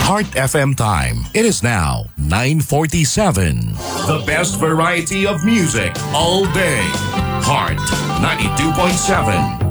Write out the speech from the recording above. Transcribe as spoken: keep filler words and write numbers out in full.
Heart F M time. It is now nine forty-seven. The best variety of music all day. Heart ninety-two point seven.